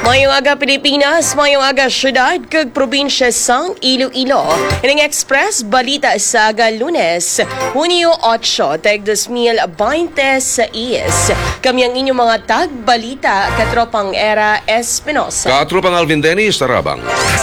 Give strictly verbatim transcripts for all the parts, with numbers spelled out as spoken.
Mayong aga Pilipinas, mayong aga syudad kag probinsya sang Iloilo. Ining Express balita sa aga Lunes, Hunyo eight, tag two thousand twenty-six. Kami ang inyong mga tag balita katropang Era Espinosa. Katropang Alvin Dennis, Tarabang.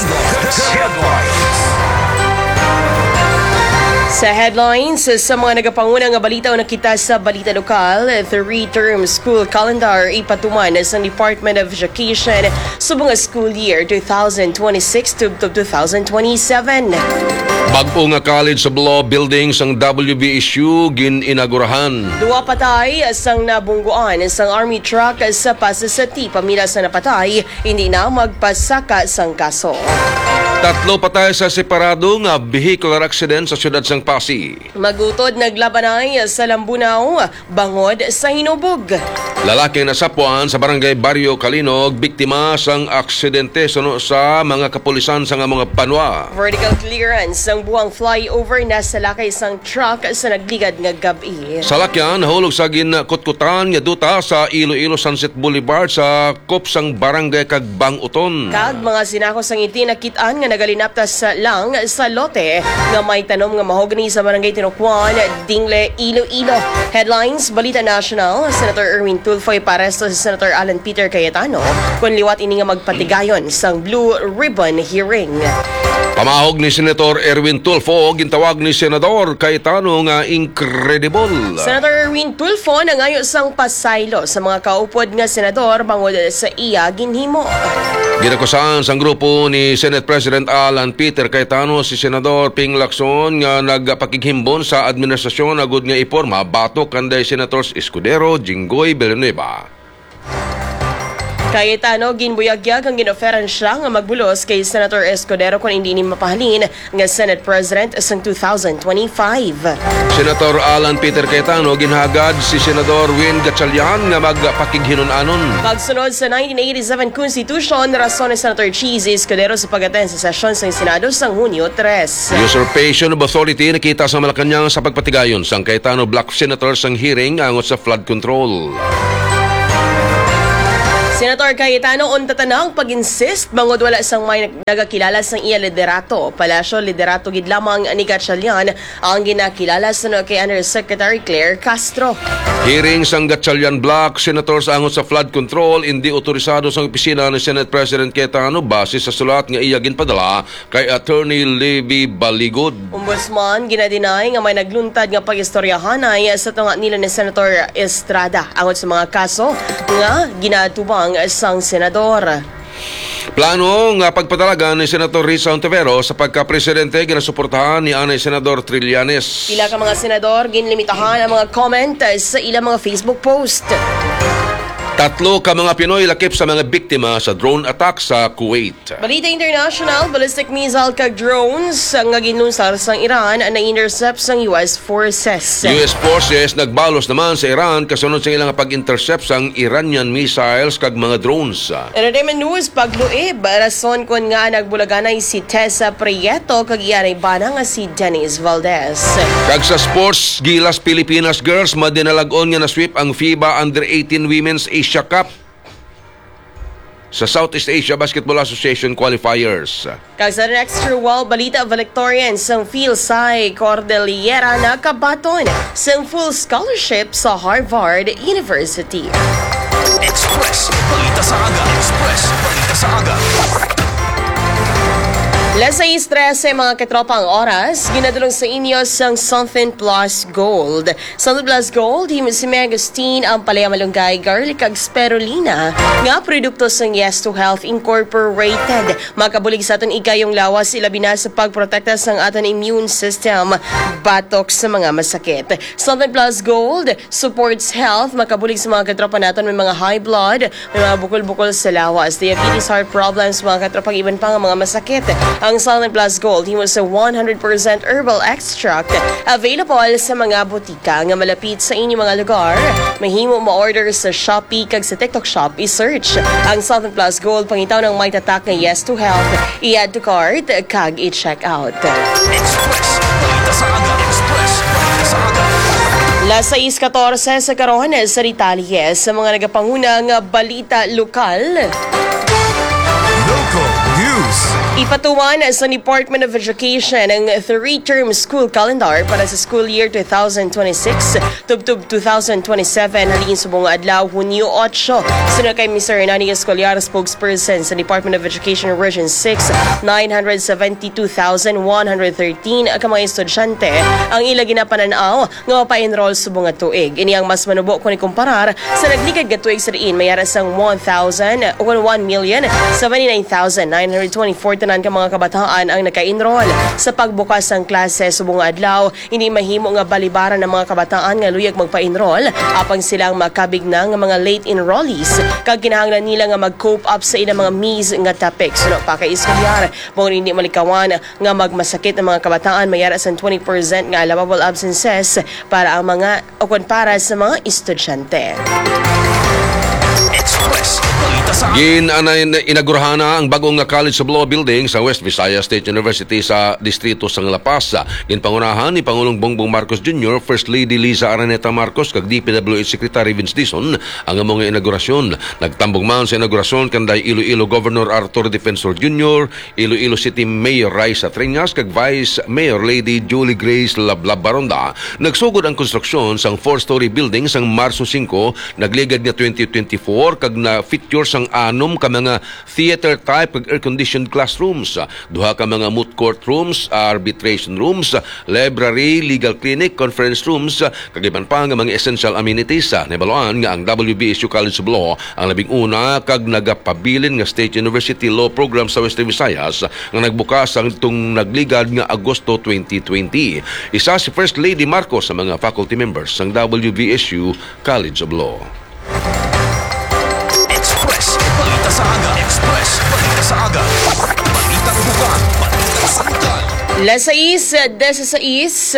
Sa headlines, sa mga nagapangunang nga balita o nakita sa balita lokal, three-term school calendar ipatuman sa Department of Education sa mga school year twenty twenty-six to twenty twenty-seven. Bagpo nga college sa Law Building sang W B S U gin-inagurahan. Duwa patay sang nabungguan sang army truck sa Pasasati. Pamilya sa napatay, hindi na magpasaka sang kaso. Tatlo patay sa separado nga vehicular accident sa siyudad sang Pasig. Magutod naglabanay sa Lambunaw, bangod sa Hinubog. Lalaki nasapuan sa barangay Barrio Kalinog, biktima sang aksidente suno sa mga kapulisan sa mga panwa. Vertical clearance ang buwang flyover na sa lakay sang truck sa nagligad nga gabi. Salakyan nahulog sa ginakutkutan nga duta sa Iloilo Sunset Boulevard sa Kopsang Barangay kag Banguton. Kag mga sinako sang iti nakitaan nga nagalinaptas lang sa lote nga may tanom nga mahogany sa barangay Tinokwan, Dingle, Iloilo. Headlines, Balita National, Senator Erwin Tulfo iparesto si Senator Alan Peter Cayetano kung liwat ini nga magpatigayon sang Blue Ribbon hearing. Pamahog ni Senator Erwin Tulfo, gintawag ni Senador Cayetano nga incredible. Senator Erwin Tulfo nangayo sang pasaylo sa mga kaupod nga senador bangod sa iya ginhimo. Ginakusahan sang grupo ni Senate President Alan Peter Cayetano si Senador Ping Lacson nga nagpakighimbon sa administrasyon agud nga iporma batok kanday Senators Escudero, Jinggoy, Villanueva. Cayetano ginbuyagyag ang ginoferan siya nga magbulos kay Senator Escudero kung hindi ni mapahalin nga Senate President sa two thousand twenty-five. Senator Alan Peter Cayetano ginhagad si Senador Win Gatchalian nga magpakighinon-anon. Pagsunod sa nineteen eighty-seven Constitution, rason ni Senator Cheese Escudero sa pag-attend sa sesyon sa Senado sang Hunyo three. Usurpation of authority nakita sa Malacanang sa pagpatigayon sang Cayetano Black Senators ang hearing angot sa flood control. Senator Cayetano on tatanang pag-insist bangod wala sang may nagakilala sang iya liderato. Palasyo liderato gid lamang ni Gatchalian ang ginakilala sa no kay Undersecretary Claire Castro. Hearing sang Gatchalian Black Senators angot sa flood control hindi otorisado sang opisina ni Senate President Cayetano base sa sulat nga iya ginpadala kay Attorney Levy Baligod. Ombudsman ginadinay nga may nagluntad nga pag-istoryahanay sa tunga nila ni Senator Estrada angot sa mga kaso nga ginatubang sang senador. Plano nga pagpadalagan ni Senator Risa Ontiveros sa pagka-presidente ginasuportahan ni anay Senador Trillanes. Pila ka mga senador ginlimitahan ang mga comment sa ilang mga Facebook post. Tatlo ka mga Pinoy lakip sa mga biktima sa drone attack sa Kuwait. Balita International, ballistic missile kag drones ang ginunsar sang Iran na intercept sang U S forces. U S forces nagbalos naman sa Iran kasunod sa ilang pag-intercept sang Iranian missiles kag mga drones. Entertainment news, pagluib, rason kon nga nagbulaganay si Tessa Prieto kag iyanay bana nga si Dennis Valdez. Kag sa sports, Gilas Pilipinas Girls madinalagon nga na sweep ang FIBA Under eighteen Women's Asia Cup sa Southeast Asia Basketball Association qualifiers. Kag sa next true wall, balita Valedictorians sang Philsci Cordillera na kabaton sang full scholarship sa Harvard University. Express balita sa aga. Express balita sa aga. Las seis trece mga katropang oras, ginadulong sa inyo sang Something Plus Gold. Something Plus Gold, himo si Megastine ang palaya malunggay, garlic ag spirulina nga produkto sang Yes to Health Incorporated. Makabulig sa aton igayong lawas ilabi na sa pagprotekta sang aton immune system batok sa mga masakit. Something Plus Gold supports health, makabulig sa mga katropa naton may mga high blood, may mga bukol-bukol sa lawas, diabetes, heart problems, mga katropang iban pa nga mga masakit. Ang Something Plus Gold, himo sa one hundred percent herbal extract, available sa mga butika nga malapit sa inyong mga lugar. Mahimo ma-order sa Shopee kag sa TikTok Shop, i-search ang Something Plus Gold, pangitaw ng may tatak na Yes to Health, i-add to cart kag i-check out. Express balita sa aga. Express balita sa aga. Las sais catorce sa karon sa Ritalies sa mga nagapangunang balita lokal. News. Ipatuwan sa Department of Education ang three-term school calendar para sa school year twenty twenty-six tubtub twenty twenty-seven halin sa buong adlaw Hunyo eight. Sino kay Mister Hernani Escolar, spokesperson sa Department of Education Region six, nine hundred seventy-two thousand one hundred thirteen ka mga estudyante ang ila ginapananaw nga pa-enroll sa buong tuig. Ini ang mas manubo kung ikumparar sa naglikad nga tuig sa diin mayara sang one million seventy-nine thousand nine hundred twenty-four tanan ka mga kabataan ang naka-enroll sa pagbukas ng klase sa buong adlaw. Hindi mahimo nga balibaran ng mga kabataan nga luyag magpa-enroll apang silang makabig na nga mga late enrollees kag kinahanglan nila nga mag-cope up sa ilang mga mis nga topics. Suno pa kay iskolyar mo hindi malikawan nga magmasakit ang mga kabataan mayara sa twenty percent nga allowable absences para ang mga o kun para sa mga estudyante. Express. Balita sa aga. Gin anay inagurahan na ang bagong nga College of Law building sa West Visayas State University sa distrito sang La Paz. Gin pangunahan ni Pangulong Bongbong Marcos Junior, First Lady Liza Araneta Marcos kag D P W H Secretary Vince Dizon ang among inaugurasyon. Nagtambong man sa inaugurasyon kanday Iloilo Governor Arthur Defensor Junior, Iloilo City Mayor Raisa Triñas kag Vice Mayor Lady Julie Grace Lablab Baronda. Nagsugod ang konstruksyon sang four-story building sang Marso five, nagligad nga twenty twenty-four kag na feature sang anom ka mga theater type kag air-conditioned classrooms, duha ka mga moot court rooms, arbitration rooms, library, legal clinic, conference rooms, kag iban pa nga mga essential amenities. Nabaluan nga ang W B S U College of Law ang labing una kag nagapabilin nga State University Law Program sa Western Visayas nga nagbukas ang tung nagligad nga Agosto twenty twenty. Isa si First Lady Marcos sa mga faculty members ng W B S U College of Law. Express. Balita sa aga. Express. Balita sa aga. Balitang bukan. Balitang sangkal. Las seis, dieciséis.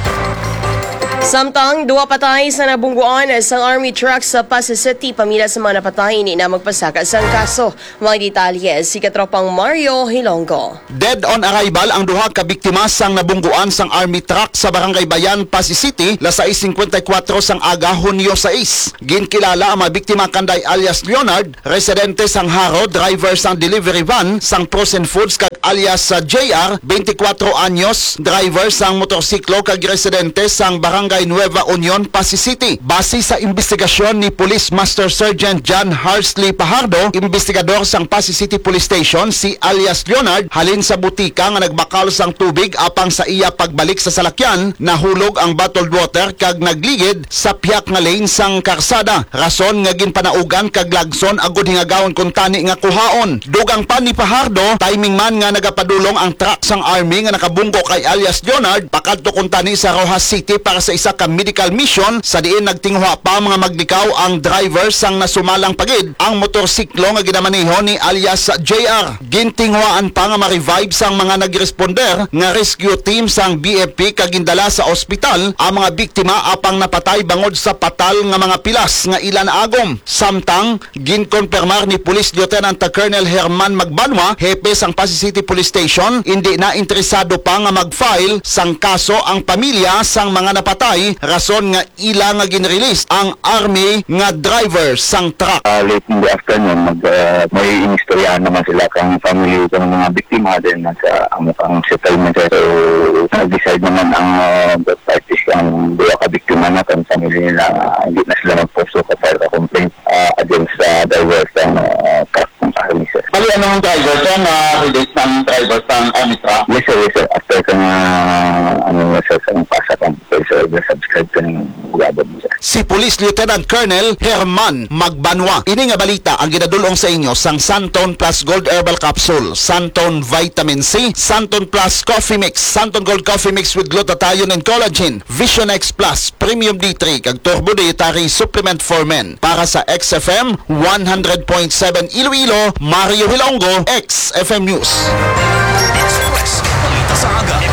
Samtang duwa patay sa nabungguan sa army truck sa Pasay City, pamilya sa mga napatay ni na magpasaka sang kaso. Mga detalye si katropang Mario Hilonggo. Dead on arrival ang duha ka biktima sang nabungguan sang army truck sa Barangay Bayan, Pasay City, las sais fifty-four sang aga Hunyo six. Ginkilala ang mga biktima kanday alias Leonard, residente sang Haro, driver sang delivery van sang Frozen Foods, kag alias sa J R, twenty-four anyos, driver sang motorsiklo kag residente sang Barangay Nueva Union, Pasay City. Base sa investigasyon ni Police Master Sergeant John Harsley Pajardo, investigador sang Pasay City Police Station, si alias Leonard halin sa butika nga nagbakal sang tubig apang sa iya pagbalik sa salakyan, nahulog ang bottled water kag nagligid sa piyak nga lane sang karsada. Rason nga ginpanaugan kag lagson agud hingagawon kun tani nga kuhaon. Dugang pa ni Pajardo, timing man nga nagapadulong ang truck sang army nga nakabunggo kay alias Leonard pakadto kun tani sa Rojas City para sa isa ka medical mission, sa diin nagtinguha pa mga maglikaw ang driver sang nasumalang pagid ang motorsiklo nga ginamaneho ni alias J R. Gintinguhaan pa nga ma-revive sang mga nagresponder nga rescue team sang B F P kag gindala sa ospital ang mga biktima apang napatay bangod sa patal nga mga pilas nga ilan agom. Samtang ginkonfirmar ni Police Lieutenant Colonel Herman Magbanwa, hepe sang Pasay City Police Station, hindi na interesado pa nga mag-file sang kaso ang pamilya sang mga napatay, rason nga ila nga ginrelease ang army nga driver sang truck. Uh, late in the afternoon, mag, uh, may inistoryahan naman sila kang family ng mga biktima din sa ang mukhang settlement. So, nag-decide naman ang uh, the parties ang dua ka biktima na kang family nila, uh, hindi na sila magposto ka file ka complaint uh, against the uh, driver ng uh, truck ng army, sir. Bali, anong driver sir na relate ng driver ng army truck? Yes, sir, yes, sir. After ka nga, uh, ano, sir, sa pasa kang sir, subscribe ka ng bugabon mo, sir. Si Police Lieutenant Colonel Herman Magbanwa. Ini nga balita ang ginadulong sa inyo sang Santon Plus Gold Herbal Capsule, Santon Vitamin C, Santon Plus Coffee Mix, Santon Gold Coffee Mix with glutathione and collagen, Vision X Plus, Premium D three, kag Turbo Dietary Supplement for Men. Para sa X F M one hundred point seven Iloilo, Mario Hilonggo, X F M News. Express. Balita sa aga. Express.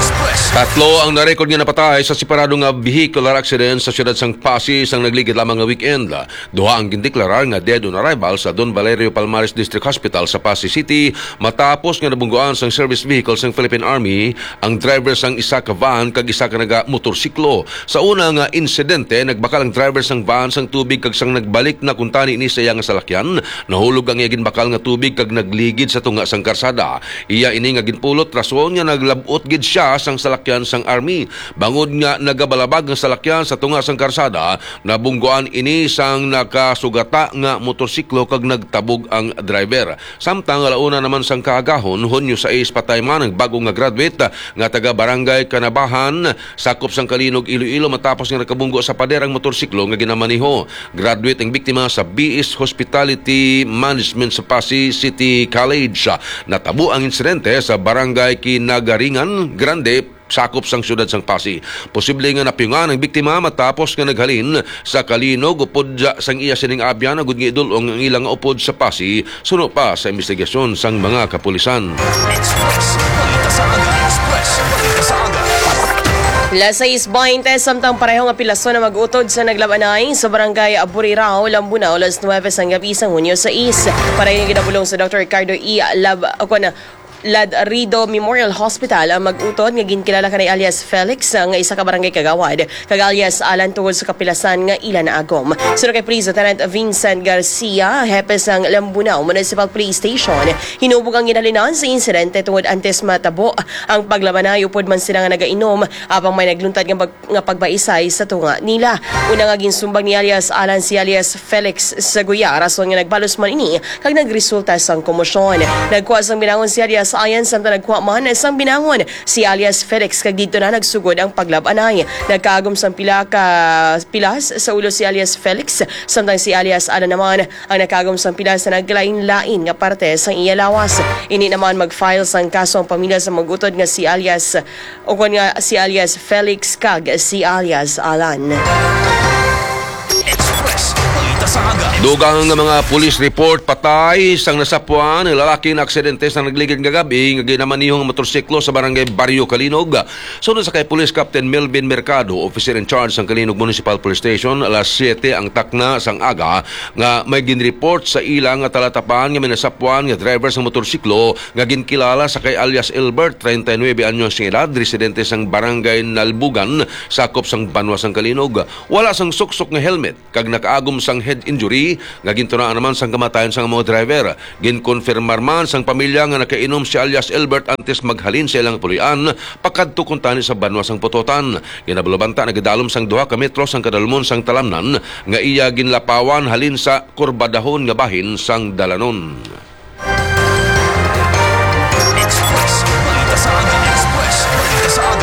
Tatlo ang narecord nga napatay sa separado nga vehicular accident sa siyudad sang Pasig sang nagligid lamang nga weekend. Duha ang gindeklarar nga dead on arrival sa Don Valerio Palmares District Hospital sa Pasig City matapos nga nabungguan sang service vehicle sang Philippine Army ang driver sang isa ka van kag isa ka naga motorsiklo. Sa una nga insidente, nagbakal ang driver sang van sang tubig kag sang nagbalik na kuntani ini sa iya nga salakyan. Nahulog ang iya ginbakal nga tubig kag nagligid sa tunga sang karsada. Iya ini nga ginpulot rason nga naglabot gid siya sang salakyan sang Army. Bangod nga nagabalabag ng salakyan sa tunga sang karsada, nabungguan ini sang nakasugata nga motorsiklo kag nagtabog ang driver. Samtang alauna naman sang kaagahon, Hunyo sais patay man ang bago nga graduate nga taga Barangay Kanabahan, sakop sang Kalinog, Iloilo matapos nga nakabunggo sa pader ang motorsiklo nga ginamaniho. Graduate ang biktima sa B S Hospitality Management sa Pasig City College. Natabo ang insidente sa Barangay Kinagaringan Grande, sakop sang siyudad sang Pasig. Posible nga napiyungan ang biktima matapos nga naghalin sa Kalinog upod sang iya sining abyan agud nga idulong ang ilang upod sa Pasig suno pa sa investigasyon sang mga kapulisan. Express. Balita sa aga. Express. Balita sa aga. Las sais twenty samtang pareho nga pilason na mag-utod sa naglabanay sa Barangay Aburirao, Lambunao, alas nuwebe sang gabi sang Hunyo sais. Pareho nga ginabulong sa Doctor Ricardo E. Lab ako na Ladrido Memorial Hospital ang mag-utod nga ginkilala kanay alias Felix nga isa ka barangay kagawad kag alias Alan tungod sa kapilasan nga ila na agom. Sunod kay Police Lieutenant Vincent Garcia, hepe sang Lambunao Municipal Police Station, hinubog ang ginalinan sa insidente tungod antes matabo ang paglabanay upod man sila nga nagainom apang may nagluntad nga, pag, nga pagbaisay sa tunga nila. Una nga ginsumbag ni alias Alan si alias Felix Saguya rason nga nagbalos man ini kag nagresulta sang komosyon. Nagkuha sang binangon si alias ayan samtang nagkuha man sang binangon si alias Felix kag dito na nagsugod ang paglabanay. Nagkaagom sang pila ka pilas sa ulo si alias Felix samtang si alias Ana naman ang nagkaagom sang pilas sa naglain-lain nga parte sang iya lawas. Ini naman mag-file sang kaso ang pamilya sa magutod nga si alias o kun nga si alias Felix kag si alias Alan. Express. Balita sa aga. Dugang nga mga police report patay sang nasapuan ng lalaki na aksidente sa nagligid nga gabi nga ginamanihong motorsiklo sa barangay Barrio Kalinog. Sunod sa kay Police Captain Melvin Mercado, officer in charge sa Kalinog Municipal Police Station, alas siyete ang takna sang aga nga may ginreport sa ilang nga talatapan nga minasapuan nga driver sa motorsiklo nga ginkilala sa kay alias Albert, thirty-nine anyos ng edad, residente sang barangay Nalbugan, sakop sang Banwa sang Kalinog. Wala sang suksok nga helmet kag nakaagom sang head injury nga gintunaan naman sang kamatayon sang mga driver. Ginkonfirmar man sang pamilya nga nakainom si alias Albert antes maghalin sa ilang pulian pakadto kuntani sa Banwa sang Putotan. Ginabalubanta nagdalom sang duha ka metro sang kadalumon sang talamnan nga iya ginlapawan halin sa kurbadahon nga bahin sang Dalanon. Express. Balita sa aga. Express. Balita sa aga.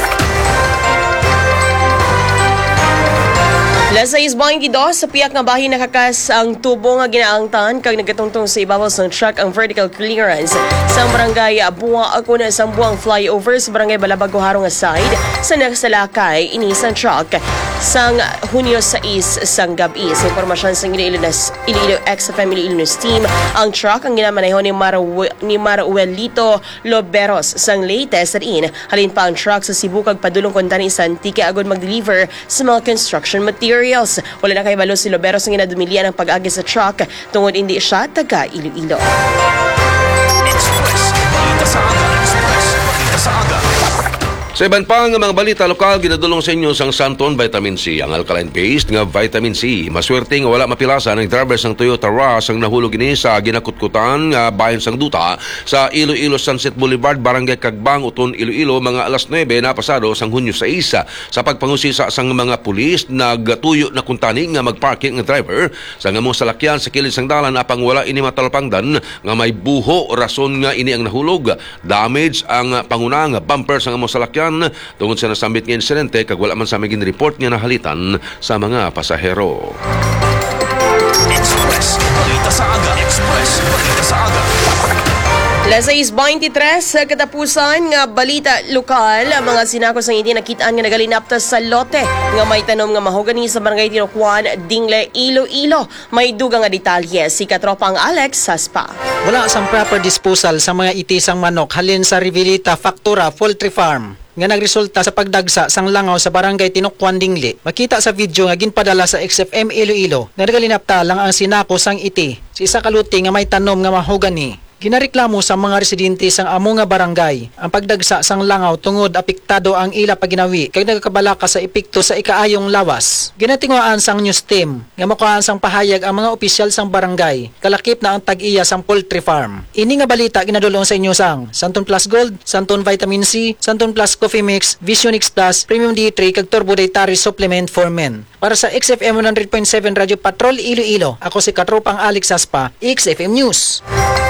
Las sais twenty-two sa piyak nga bahin nakakas ang tubo nga ginaangtan kag nagatungtong sa ibabaw sang truck ang vertical clearance sa barangay Buwa ako na sang buang flyover sa barangay Balabago harong nga side sa nakasalakay ini sang truck sang Hunyo sais sang gabi. Sa impormasyon sang Iloilo Iloilo X F M Iloilo News Team, ang truck ang ginamaneho ni Maru ni Maruelito Loberos sang latest rin halin pa ang truck sa Cebu kag padulong kuntani sa Antique agad mag-deliver sa mga construction materials. Wala na kay balo si Loberos ang ginadumilian ng pag-agi sa truck tungod hindi siya taga Iloilo. Express. Balita sa aga. Express. Balita sa aga. Sa iban pa nga mga balita lokal, ginadulong sa inyo sang Santon Vitamin C, ang alkaline-based nga vitamin C. Maswerte nga wala mapilasan ang drivers ng Toyota Rush ang nahulog ini sa ginakutkutan nga bahin sang duta sa Iloilo Sunset Boulevard, Barangay Kagbang, Uton, Iloilo, mga alas nuwebe na pasado sang Hunyo sais. Sa pagpangusisa sang mga pulis, nagtuyo na kuntani nga magparking nga driver sa nga mong salakyan sa kilid sang dalan apang wala ini matalpangdan nga may buho rason nga ini ang nahulog. Damage ang panguna nga bumper sa nga mong salakyan tungod sa nasambit nga insidente kag wala man sa maging report nga nahalitan sa mga pasahero. Express. Balita sa aga. Express. Balita sa aga. Las seis twenty-three sa katapusan nga balita lokal, ang mga sinako sa hindi nakitaan nga nagalinapta sa lote nga may tanom nga mahogani sa barangay Tinocuan, Dingle, Iloilo. May dugang nga detalye si katropang Alex Saspa. Wala sang proper disposal sa mga itisang manok halin sa Rivilita Factura Poultry Farm nga nagresulta sa pagdagsa sang langaw sa barangay Tinocuan, Dingle. Makita sa video nga ginpadala sa X F M Iloilo nga nagalinapta lang ang sinako sang iti sa isa kaluti nga may tanom nga mahogani. Ginareklamo sa mga residente sang amo nga barangay ang pagdagsa sang langaw tungod apektado ang ila paginawi kag nagakabalaka sa epekto sa ikaayong lawas. Ginatinguan sang news team nga makuhaan sang pahayag ang mga opisyal sang barangay kalakip na ang tag-iya sang poultry farm. Ini nga balita ginadulong sa inyo sang Santon Plus Gold, Santon Vitamin C, Santon Plus Coffee Mix, Vision X Plus, Premium D three kag Turbo Dietary Supplement for Men. Para sa X F M one hundred point seven Radio Patrol Iloilo, ako si katropang Alex Saspa, X F M News.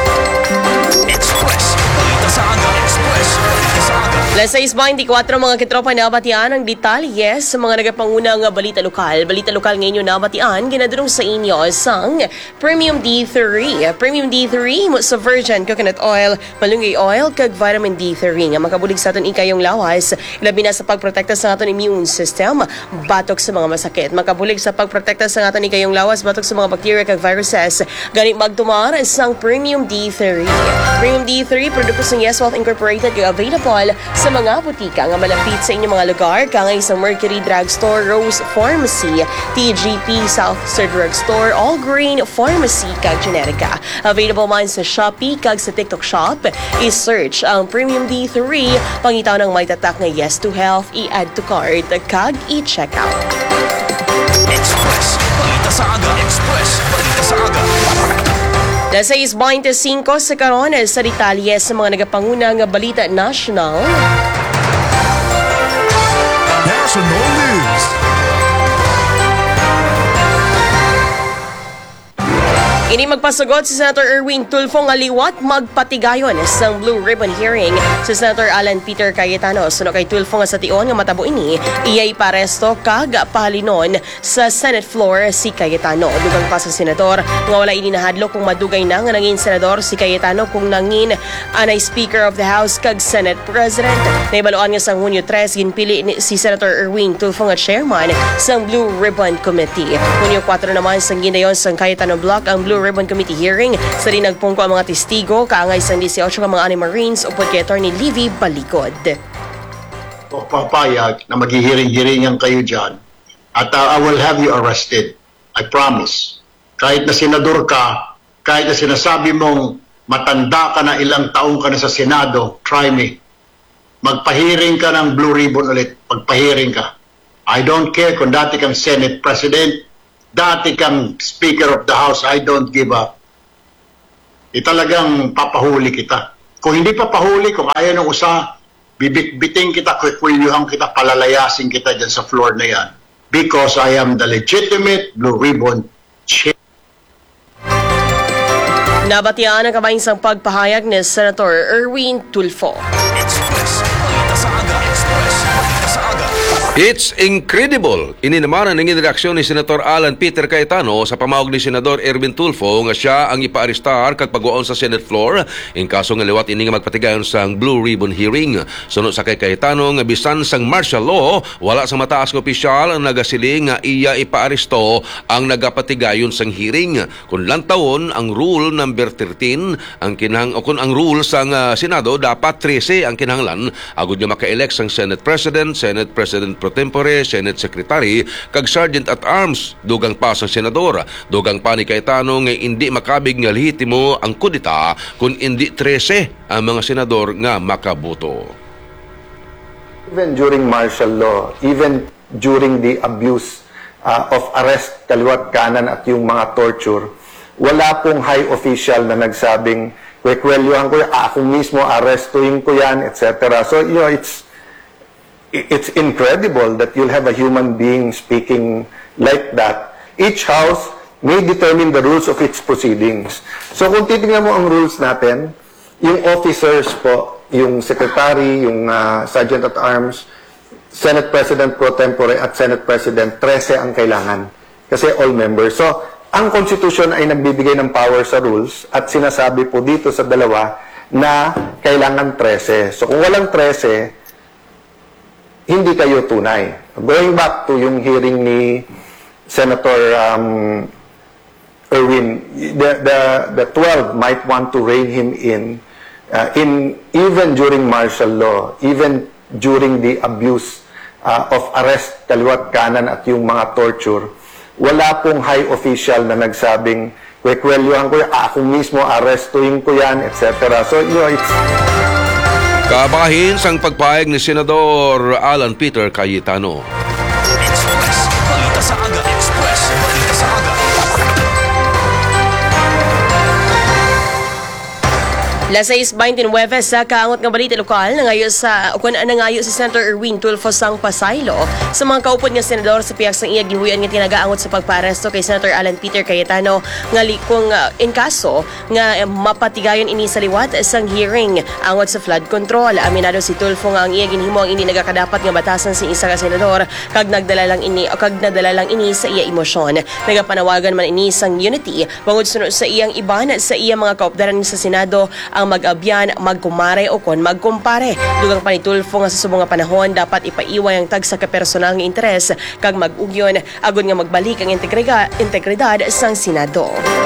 Express. Balita sa aga. Express. Balita sa aga. Las seis twenty-four mga kitropa nabatian ang detalye sa mga nagapangunang balita lokal. Balita lokal ngayon nabatian, ginadurong sa inyo sang Premium D three. Premium D three mo sa virgin coconut oil, malunggay oil, kag vitamin D three nga makabulig sa aton ikayong lawas, labi na sa pagprotekta sa aton immune system, batok sa mga masakit. Makabulig sa pagprotekta sa aton ikayong lawas, batok sa mga bacteria kag viruses. Ganit magtumar sang Premium D three. Premium D three, produkto sa Yes Wealth Incorporated kag available sa mga butika nga malapit sa inyong mga lugar, kangay sa Mercury Drugstore, Rose Pharmacy, T G P, South Sir Drugstore, All Green Pharmacy, kag Generica. Available man sa Shopee kag sa TikTok Shop. I-search ang Premium D three, pangitaw ng may tatak nga Yes to Health, i-add to cart, kag i-check out. Express. Balita sa aga. Express. Balita sa aga. Las seis twenty-five sa karon sa detalye sa mga nagapangunang balita national. National News. Ini magpasagot si Senator Erwin Tulfo nga liwat magpatigayon sa Blue Ribbon hearing si Senator Alan Peter Cayetano. Suno kay Tulfo nga sa tion nga matabo ini, iyay paresto kag pahalinon sa Senate floor si Cayetano. Dugang pa sa senador nga wala ini nahadlo kung madugay na nga nangin senador si Cayetano kung nangin anay Speaker of the House kag Senate President. Naibaluan nga sa Hunyo three ginpili ni si Senator Erwin Tulfo nga chairman sa Blue Ribbon Committee. Hunyo four naman sang ginayon sang Cayetano Block ang Blue Ribbon Committee hearing sa rin nagpungko ang mga testigo kaangay sa eighteen ka mga Army Marines upod kay Attorney Livy Balikod. O papayag na maghihiring-hiringan kayo dyan at uh, I will have you arrested. I promise. Kahit na senador ka, kahit na sinasabi mong matanda ka na, ilang taong ka na sa Senado, try me. Magpahiring ka ng Blue Ribbon ulit. Magpahiring ka. I don't care kung dati kang Senate President, dati kang Speaker of the House, I don't give up. E talagang papahuli kita. Kung hindi papahuli, kung ayaw ng usa, bibitbiting kita, kwikwilihan kita, palalayasin kita dyan sa floor na yan. Because I am the legitimate Blue Ribbon chair. Nabatian ang kabayang sang pagpahayag ni Senator Erwin Tulfo. Express. Balita sa aga. Express. Balita sa aga. It's incredible! Ini naman ang nanging reaksyon ni Senator Alan Peter Cayetano sa pamawag ni Senador Erwin Tulfo nga siya ang ipaarestar kag pagwaon sa Senate floor in kaso nga liwat ini nga magpatigayon sang Blue Ribbon hearing. Sunod sa kay Cayetano nga bisan sang martial law, wala sa mataas nga opisyal ang nagasiling nga iya ipaaresto ang nagapatigayon sang hearing. Kung lantawon ang rule number thirteen, ang kinahang o kung ang rule sang uh, Senado dapat thirteen ang kinahanglan agud nga maka-elect sang Senate President, Senate President pro tempore, Senate Secretary, kag Sergeant at Arms. Dugang pa sang senador. Dugang pa ni Cayetano nga hindi makabig nga lehitimo ang kudita kung hindi thirteen ang mga senador nga makaboto. Even during martial law, even during the abuse uh, of arrest, kaliwat kanan at yung mga torture, wala pong high official na nagsabing, kwekwelyuhan ko, ako mismo arrestuin ko yan, et cetera. So, you know, it's it's incredible that you'll have a human being speaking like that. Each house may determine the rules of its proceedings. So kung titingnan mo ang rules natin, yung officers po, yung secretary, yung uh, sergeant at arms, Senate President pro tempore at Senate President, thirteen ang kailangan. Kasi all members. So ang Constitution ay nagbibigay ng power sa rules at sinasabi po dito sa dalawa na kailangan thirteen. So kung walang thirteen, hindi kayo tunay. Going back to yung hearing ni Senator um, Erwin, the, the, the twelve might want to rein him in, uh, in even during martial law, even during the abuse uh, of arrest, kaliwat kanan at yung mga torture, wala pong high official na nagsabing, kwekwelyuhan ko, ako mismo arrestuin ko yan, et cetera. So, you know, it's... Kabahin sang pagpahayag ni Senador Alan Peter Cayetano. Express. Balita sa aga. Express. Balita sa aga. Las seis twenty-nine sa kaangot nga balita lokal nangayo sa kun nangayo si Senator Erwin Tulfo sang Pasaylo sa mga kaupod nga senador sa pihak sang iya gihuyan nga tinagaangot sa pagparesto kay Senator Alan Peter Cayetano nga kung uh, in kaso nga eh, mapatigayon ini sa liwat sang hearing angot sa flood control. Aminado si Tulfo nga ang iya ginhimo ang ini nagakadapat nga batasan si isa ka senador kag nagdala lang ini o kag nadala lang ini sa iya emosyon. Nagapanawagan man ini sang unity bangod sunod sa iyang iban sa iya mga kaupdaran sa Senado ang mag-abyan, magkumare o kon magkumpare. Dugang pa ni Tulfo nga sa subong nga panahon dapat ipaiway ang tag sa kapersonal nga interes kag mag-ugyon agon nga magbalik ang integridad, integridad sang Senado.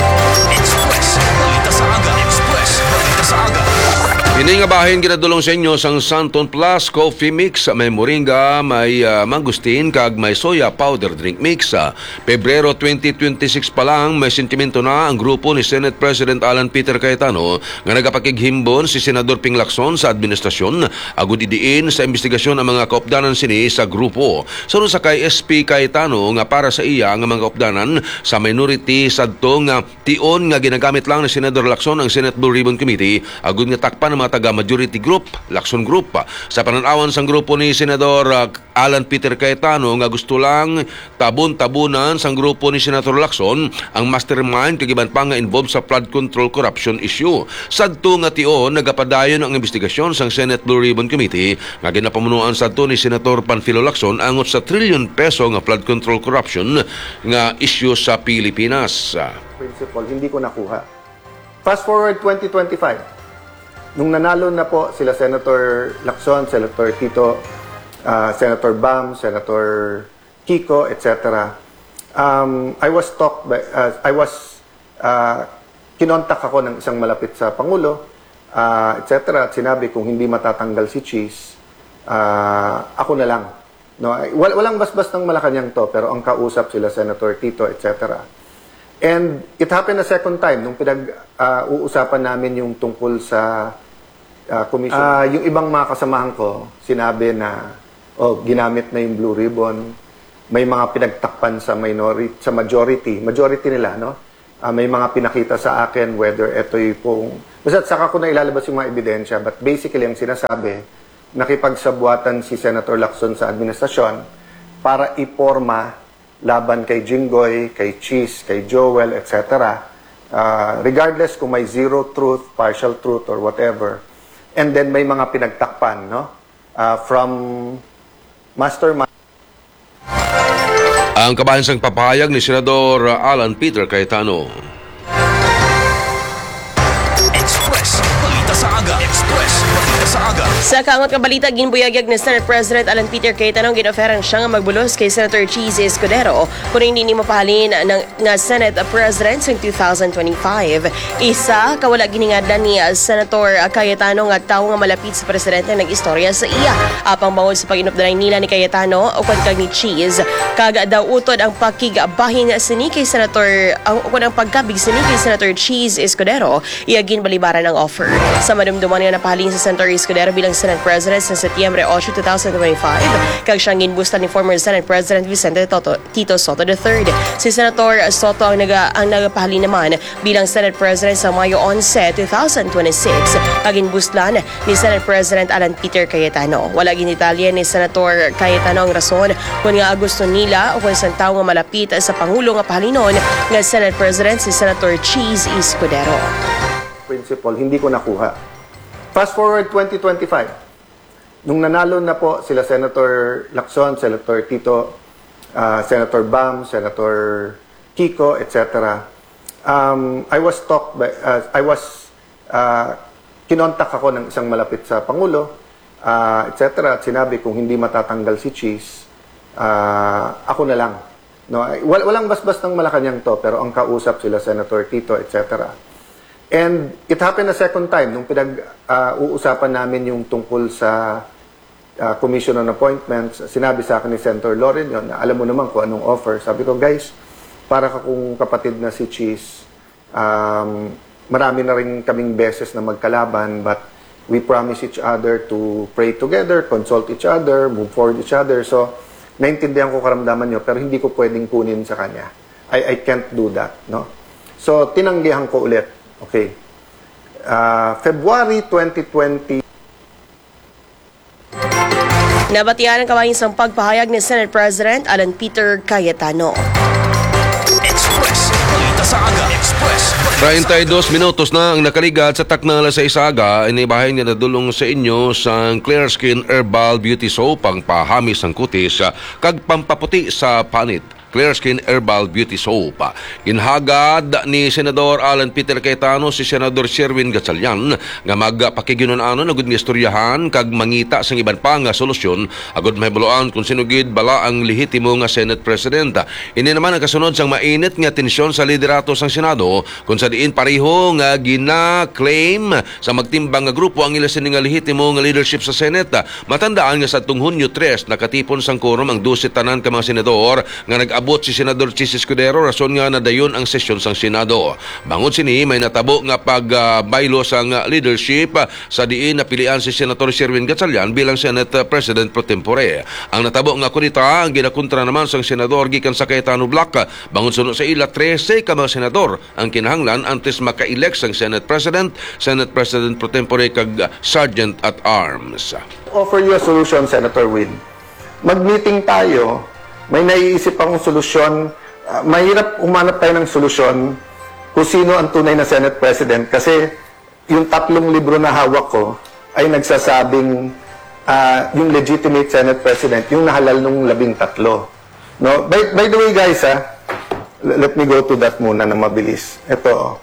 Express. Balita sa aga. Express. Balita sa aga. Ini nga bahin ginadulong sa inyo sang Santon Plus Coffee Mix, may moringa, may uh, mangustin kag may soya powder drink mix. Uh, Pebrero twenty twenty-six pa lang may sentimento na ang grupo ni Senate President Alan Peter Cayetano nga nagapakighimbon si Senador Ping Lacson sa administrasyon agud idiin sa investigasyon ang mga kaupdanan sini sa grupo. Sunod sa kay S P Cayetano nga para sa iya nga mga kaupdanan sa minority sadto nga tion nga ginagamit lang ni Senador Lacson ang Senate Blue Ribbon Committee agud nga takpan ng mga taga-majority group, Lacson Group. Sa pananawan sang grupo ni Senador uh, Alan Peter Cayetano nga gusto lang tabon-tabunan sang grupo ni Senator Lacson ang mastermind kagiban pa nga involved sa flood control corruption issue. Sadto nga tion nagapadayon ang investigasyon sang Senate Blue Ribbon Committee nga ginapamunuan sadto ni Senator Panfilo Lacson angot sa trillion peso nga flood control corruption nga issue sa Pilipinas. Principle, hindi ko nakuha. Fast forward twenty twenty-five. Nung nanalo na po sila Senator Lacson, Senator Tito, uh, Senator Bam, Senator Kiko, et cetera. Um, I was talked by, uh, I was, uh, kinontak ako ng isang malapit sa Pangulo, uh, et cetera. At sinabi kung hindi matatanggal si Cheese, uh, ako na lang. No, wal walang basbas ng Malacanang to, pero ang kausap sila Senator Tito, et cetera. And it happened a second time nung pinag-uusapan uh, namin yung tungkol sa uh, commission. Uh, yung ibang mga kasamahan ko, sinabi na oh, ginamit na yung Blue Ribbon. May mga pinagtakpan sa minority, sa majority, majority nila, no? Uh, may mga pinakita sa akin whether ito yung pong... Basta saka ko na ilalabas yung mga ebidensya, but basically ang sinasabi, nakipagsabuatan si Senator Lacson sa administrasyon para iporma laban kay Jinggoy, kay Cheese, kay Joel, et cetera. Uh, regardless kung may zero truth, partial truth, or whatever. And then may mga pinagtakpan, no? Uh, from mastermind. Ang kabahin sang papahayag ni Senador Alan Peter Cayetano. Express. Balita sa aga. Express. Balita sa aga. Sa kaangot nga balita, ginbuyagyag ni Senate President Alan Peter Cayetano ginoferan siya nga magbulos kay Senator Cheese Escudero kung hindi ni mapahalin ng, nga Senate President sa two thousand twenty-five. Isa, kawala giningadlan ni uh, Senator Cayetano nga tao nga malapit sa Presidente nag-istorya sa iya. Apang bangod sa pag-inupdanay nila ni Cayetano o kag ni Cheese, kag daw utod ang pakigabahin sini kay Senator, ang kung ang pagkabig sini kay Senator Cheese Escudero, iyagin balibaran ang offer. Sa madumduman nga napahalin sa Senator Escudero bilang Senate President sa Setyembre eight, two thousand twenty-five, kag siyang ginbusta ni former Senate President Vicente Toto, Tito Soto the third. Si Senator Soto ang, naga, ang nagapahali naman bilang Senate President sa Mayo eleven, two thousand twenty-six, kag ginbustlan ni Senate President Alan Peter Cayetano. Wala ginitalya ni Senator Cayetano ang rason kung nga gusto nila o kung isang tao nga malapit sa Pangulo nga pahalinon nga Senate President si Senator Cheese Escudero. Principle, hindi ko nakuha. Fast forward twenty twenty-five. Nung nanalo na po sila Senator Lacson, Senator Tito, uh, Senator Bam, Senator Kiko, et cetera. Um, I was talked by, uh, I was uh, kinontak ako ng isang malapit sa Pangulo, uh, et cetera. At sinabi kung hindi matatanggal si Cheese, uh, ako na lang. No? Wal walang basbas ng Malacanang to, pero ang kausap sila Senator Tito, et cetera. And it happened a second time, nung pinag-uusapan uh, namin yung tungkol sa uh, Commission on Appointments. Sinabi sa akin ni Senator Loren yun, na alam mo naman kung anong offer. Sabi ko, guys, para ka kung kapatid na si Cheese, um, marami na rin kaming beses na magkalaban, but we promise each other to pray together, consult each other, move forward each other. So, naintindihan ko karamdaman nyo, pero hindi ko pwedeng kunin sa kanya. I, I can't do that, no? So, tinanggihan ko ulit. Okay. Uh, February twenty twenty. Nabatian ang kawaisang pagpahayag ni Senate President Alan Peter Cayetano. Express. Balita sa aga. Express. thirty-dos minutos na ang nakaligat sa taknala sa isaga, inibahay niya na dulong sa inyo sa Clear Skin Herbal Beauty Soap pang pahamis ang kutis kag pampaputi sa panit. Clear Skin Herbal Beauty Soap. Ginhagad ni Senador Alan Peter Cayetano si Senador Sherwin Gatchalian nga magpakiginoon-ano na gud nga istoryahan kag mangita sa iban pa nga solusyon agud mahibaloan kung sinugid bala ang lehitimo nga Senate President. Ini naman ang kasunod sang mainit nga tensyon sa liderato sang Senado kung sa diin pareho nga gina-claim sa magtimbang nga grupo ang ila sini nga lehitimo nga leadership sa Senate. Matandaan nga sa tung Hunyo tres nakatipon sang quorum ang dusit tanan ka mga senador nga nag abot si Senador Chis Escudero rason nga nadayon ang sesyon sang Senado. Bangod sini may natabo nga pagbaylo uh, sang leadership uh, sa diin napilian si Senator Sherwin Gatchalian bilang Senate President pro tempore. Ang natabo nga kunita ang ginakontra naman sang senador gikan sa Cayetano Block. Bangod sunod sa ila trese ka mga senador ang kinahanglan antes maka-elect sang Senate President, Senate President pro tempore kag uh, Sergeant at Arms. Offer you a solution, Senator Win. Mag-meeting tayo. May naiisip akong solusyon. Uh, mahirap umanap tayo ng solusyon kung sino ang tunay na Senate President kasi yung tatlong libro na hawak ko ay nagsasabing uh, yung legitimate Senate President, yung nahalal nung labing tatlo. No? By, by the way guys, ha, let me go to that muna na mabilis. Ito.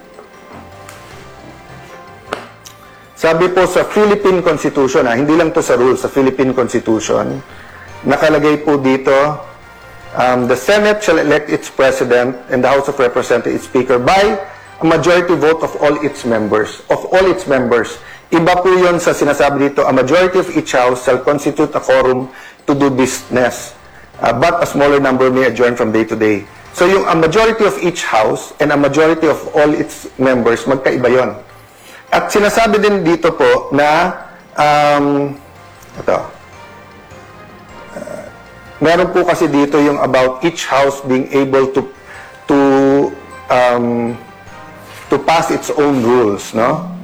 Sabi po sa Philippine Constitution, ha, hindi lang to sa rules, sa Philippine Constitution, nakalagay po dito, um, the Senate shall elect its President and the House of Representatives its Speaker by a majority vote of all its members. Of all its members. Iba po yun sa sinasabi dito, a majority of each House shall constitute a quorum to do business, uh, but a smaller number may adjourn from day to day. So yung a majority of each House and a majority of all its members, magkaiba yun. At sinasabi din dito po na, um, ito, meron po kasi dito yung about each house being able to to um, to pass its own rules, no?